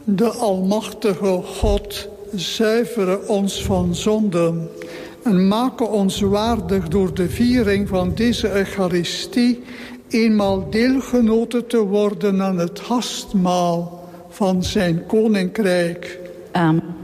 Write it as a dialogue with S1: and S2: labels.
S1: De almachtige God zuivere ons van zonden en maken ons waardig door de viering van deze Eucharistie eenmaal deelgenoten te worden aan het gastmaal van zijn koninkrijk.
S2: Amen.